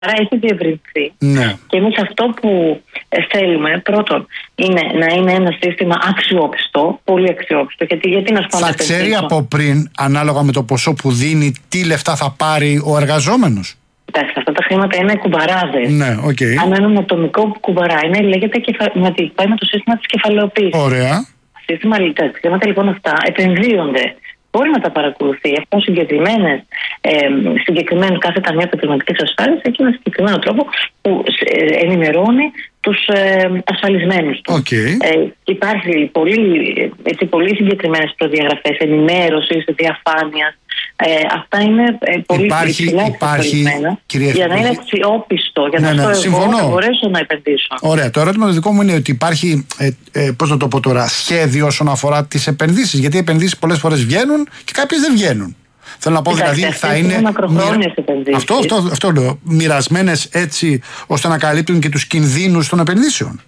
Άρα έχει διευρυνθεί. Ναι. Και εμείς αυτό που θέλουμε, πρώτον, είναι να είναι ένα σύστημα αξιόπιστο, πολύ αξιόπιστο. Γιατί να θα ξέρει από πριν, ανάλογα με το ποσό που δίνει, τι λεφτά θα πάρει ο εργαζόμενος. Εντάξει, αυτά τα χρήματα είναι κουμπαράδες. Ναι, okay. Αν ένα ατομικό που κουμπαρά είναι, λέγεται πάει με το σύστημα της κεφαλαιοποίησης. Ωραία. Τα χρήματα λοιπόν αυτά επενδύονται. Μπορεί να τα παρακολουθεί. Έχουν συγκεκριμένου κάθε ταμείο επαγγελματικής ασφάλισης, έχει ένα συγκεκριμένο τρόπο που ενημερώνει τους ασφαλισμένους του. Υπάρχει πολύ συγκεκριμένες προδιαγραφές ενημέρωσης, διαφάνειας. Αυτά είναι πολύ υψηλά εξασφαλισμένα για να είναι αξιόπιστο, για να μπορέσω να επενδύσω. Ωραία. Το ερώτημα το δικό μου είναι ότι υπάρχει, πώς να το πω τώρα, σχέδιο όσον αφορά τις επενδύσεις. Γιατί οι επενδύσεις πολλές φορές βγαίνουν και κάποιες δεν βγαίνουν. Θέλω να πω δηλαδή θα είναι μακροχρόνιες επενδύσεις. Αυτό λέω. Μοιρασμένες έτσι ώστε να καλύπτουν και τους κινδύνους των επενδύσεων.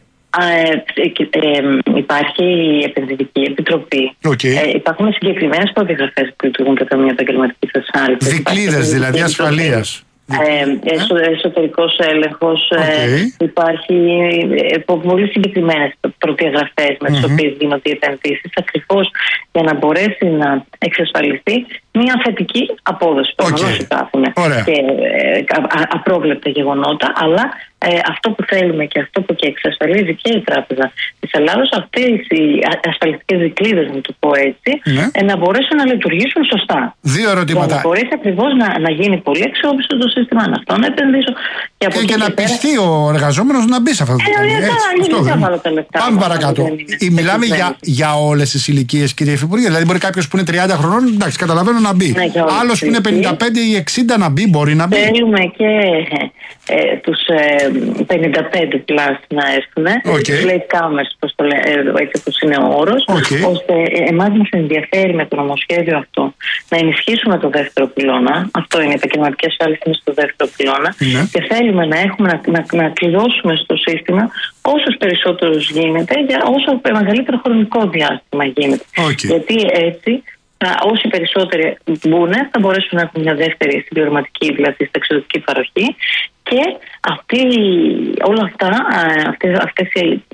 Υπάρχει η Επενδυτική Επιτροπή. Υπάρχουν συγκεκριμένες προδιαγραφές που λειτουργούν κατά μια επαγγελματική ασφάλιση. Δικλείδες δηλαδή ασφαλείας. Εσωτερικός έλεγχος. Υπάρχει πολύ συγκεκριμένες προδιαγραφές με τις οποίες γίνονται οι επενδύσεις, ακριβώς για να μπορέσει να εξασφαλιστεί μια θετική απόδοση. Προφανώς υπάρχουν και απρόβλεπτα γεγονότα, αλλά αυτό που θέλουμε και αυτό που και εξασφαλίζει και η Τράπεζα της Ελλάδος, αυτές οι ασφαλιστικές δικλείδες, να το πω έτσι, να μπορέσουν να λειτουργήσουν σωστά. Δύο ερωτήματα. Για να μπορέσει ακριβώς να γίνει πολύ αξιόπιστο το σύστημα, να αυτό να επενδύσω. Και να πιστεί ο εργαζόμενος να μπει σε αυτό το σύστημα. Πάμε παρακάτω. Μιλάμε για όλες τις ηλικίες, κύριε Υφυπουργέ. Δηλαδή, μπορεί κάποιος που είναι 30 χρονών, εντάξει, καταλαβαίνω να μπει. Άλλος που είναι 55 ή 60 να μπει, μπορεί να μπει. Θέλουμε και τους 55 πλάς να έρθουν. Late comers, έτσι όπως είναι ο όρος. Ώστε εμάς μας ενδιαφέρει με το νομοσχέδιο αυτό να ενισχύσουμε το δεύτερο πυλώνα. Αυτό είναι η επαγγελματική ασφάλιση, είναι στο δεύτερο πυλώνα. Και θέλουμε να κλειδώσουμε στο σύστημα όσους περισσότερους γίνεται, για όσο μεγαλύτερο χρονικό διάστημα γίνεται. Γιατί έτσι όσοι περισσότεροι μπουν θα μπορέσουν να έχουν μια δεύτερη συμπληρωματική, δηλαδή συνταξιδοτική παροχή, και όλα αυτά, αυτές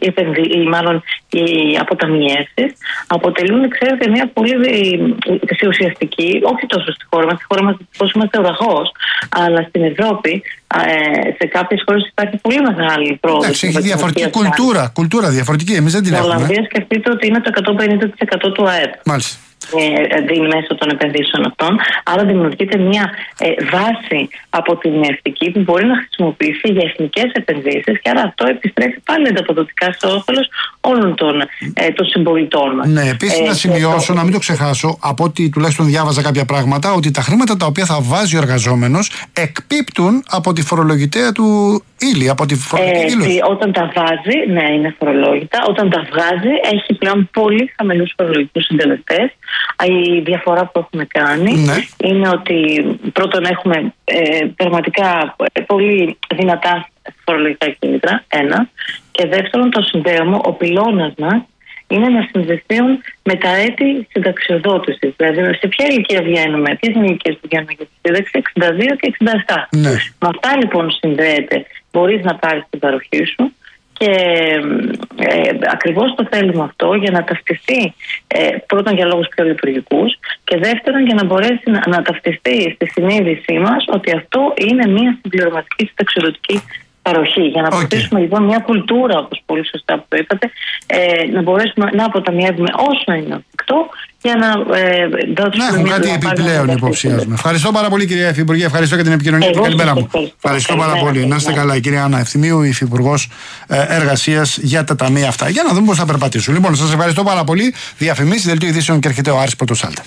οι αποταμιεύσεις αποτελούν, ξέρετε, μια πολύ ουσιαστική, όχι τόσο στη χώρα μας, πώς είμαστε ουραγός, αλλά στην Ευρώπη, σε κάποιες χώρες υπάρχει πολύ μεγάλη πρόοδος. Εντάξει, έχει διαφορετική κουλτούρα διαφορετική, εμείς δεν την έχουμε. Στην Ολλανδία σκεφτείτε ότι είναι το 150% του ΑΕΠ. Μάλιστα. Δίνει μέσω των επενδύσεων αυτών. Άρα δημιουργείται μια βάση αποτιμιευτική που μπορεί να χρησιμοποιηθεί για εθνικές επενδύσεις, και άρα αυτό επιστρέφει πάλι ανταποδοτικά στο όφελος όλων των συμπολιτών μας. Ναι, επίσης να σημειώσω, να μην το ξεχάσω, από ό,τι τουλάχιστον διάβαζα κάποια πράγματα, ότι τα χρήματα τα οποία θα βάζει ο εργαζόμενος εκπίπτουν από τη φορολογητέα του ύλη, από τη φορολογική δήλωση. Όταν τα βάζει, ναι, είναι φορολόγητα. Όταν τα βγάζει, έχει πλέον πολύ χαμηλούς φορολογικούς συντελεστές. Η διαφορά που έχουμε κάνει είναι ότι πρώτον έχουμε πραγματικά πολύ δυνατά φορολογικά κίνητρα, ένα, και δεύτερον το συνδέουμε, ο πυλώνας μας είναι να συνδεθούν με τα έτη συνταξιοδότησης. Δηλαδή, σε ποια ηλικία βγαίνουμε, ποιες είναι οι ηλικίες που βγαίνουμε για τη σύνταξη, 62 και 67. Με αυτά λοιπόν συνδέεται, μπορείς να πάρεις την παροχή σου. Και ακριβώς το θέλουμε αυτό για να ταυτιστεί, πρώτον για λόγους πιο λειτουργικούς, και δεύτερον για να μπορέσει να ταυτιστεί στη συνείδησή μας ότι αυτό είναι μια συμπληρωματική συνταξιοδοτική παροχή. Για να αποκτήσουμε λοιπόν μια κουλτούρα, όπως πολύ σωστά που το είπατε, να μπορέσουμε να αποταμιεύουμε όσο είναι εφικτό, για να δώσουμε. Να έχουμε κάτι επιπλέον υποψιάζουμε. Ευχαριστώ πάρα πολύ, κυρία Υφυπουργέ. Ευχαριστώ για την επικοινωνία και καλημέρα μου. Ευχαριστώ πάρα πολύ. Να είστε καλά, η κυρία Άννα Ευθυμίου, Υφυπουργός Εργασίας, για τα ταμεία αυτά. Για να δούμε πώς θα περπατήσουν. Λοιπόν, σας ευχαριστώ πάρα πολύ. Διαφημίσεις, δελτίο ειδήσεων, και έρχεται ο Άρης Πρωτοσάλτα.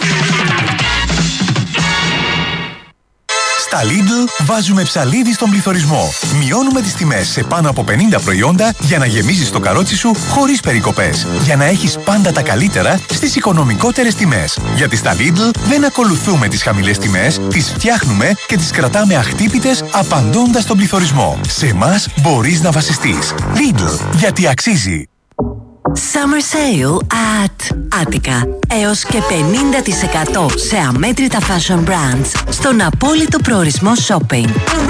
Στα Lidl βάζουμε ψαλίδι στον πληθωρισμό. Μειώνουμε τις τιμές σε πάνω από 50 προϊόντα για να γεμίζεις το καρότσι σου χωρίς περικοπές. Για να έχεις πάντα τα καλύτερα στις οικονομικότερες τιμές. Γιατί στα Lidl δεν ακολουθούμε τις χαμηλές τιμές, τις φτιάχνουμε και τις κρατάμε αχτύπητες απαντώντας στον πληθωρισμό. Σε εμάς μπορείς να βασιστείς. Lidl, γιατί αξίζει. Summer Sale at Attica. Έως και 50% σε αμέτρητα fashion brands στον απόλυτο προορισμό shopping.